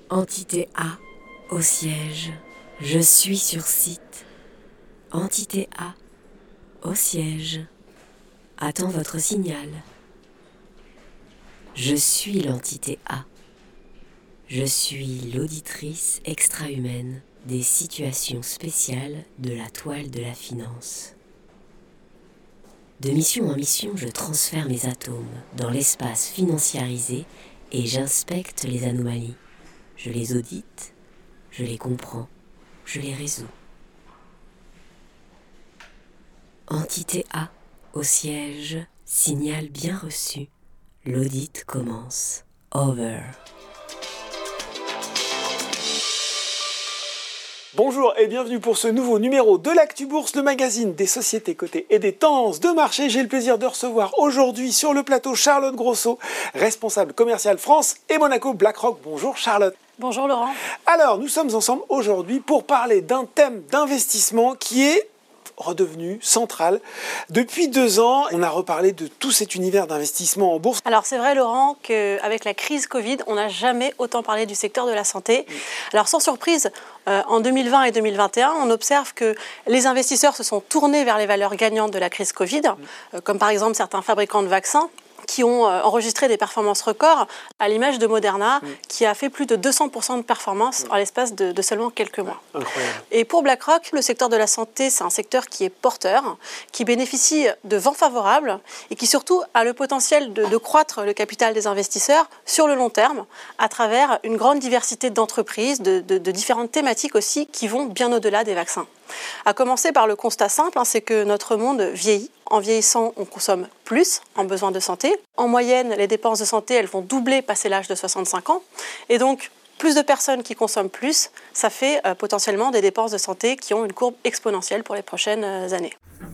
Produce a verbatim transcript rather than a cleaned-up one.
Entité A, au siège, je suis sur site. Entité A, au siège, attends votre signal. Je suis l'entité A. Je suis l'auditrice extra-humaine des situations spéciales de la toile de la finance. De mission en mission, je transfère mes atomes dans l'espace financiarisé et j'inspecte les anomalies. Je les audite, je les comprends, je les résous. Entité A, au siège, signal bien reçu. L'audit commence. Over. Bonjour et bienvenue pour ce nouveau numéro de l'Actu Bourse, le magazine des sociétés cotées et des tendances de marché. J'ai le plaisir de recevoir aujourd'hui sur le plateau Charlotte Grosso, responsable commerciale France et Monaco BlackRock. Bonjour Charlotte. Bonjour Laurent. Alors, nous sommes ensemble aujourd'hui pour parler d'un thème d'investissement qui est redevenu central. Depuis deux ans, on a reparlé de tout cet univers d'investissement en bourse. Alors c'est vrai Laurent qu'avec la crise Covid, on n'a jamais autant parlé du secteur de la santé. Alors sans surprise, euh, en deux mille vingt et deux mille vingt et un, on observe que les investisseurs se sont tournés vers les valeurs gagnantes de la crise Covid, euh, comme par exemple certains fabricants de vaccins, qui ont euh, enregistré des performances records, à l'image de Moderna, mmh. qui a fait plus de deux cents pour cent de performance mmh. en l'espace de, de seulement quelques mois. Incroyable. Et pour BlackRock, le secteur de la santé, c'est un secteur qui est porteur, qui bénéficie de vents favorables et qui surtout a le potentiel de, de croître le capital des investisseurs sur le long terme, à travers une grande diversité d'entreprises, de, de, de différentes thématiques aussi, qui vont bien au-delà des vaccins. À commencer par le constat simple, hein, c'est que notre monde vieillit. En vieillissant, on consomme plus en besoins de santé. En moyenne, les dépenses de santé, elles vont doubler passé l'âge de soixante-cinq ans. Et donc, plus de personnes qui consomment plus, ça fait euh, potentiellement des dépenses de santé qui ont une courbe exponentielle pour les prochaines euh, années.